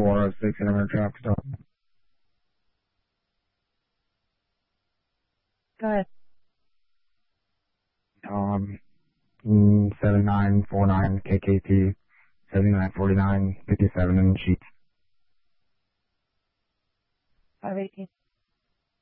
406 and I'm going to traffic stop. Go ahead. 7949 KKT 7949 57 in the sheets. 518.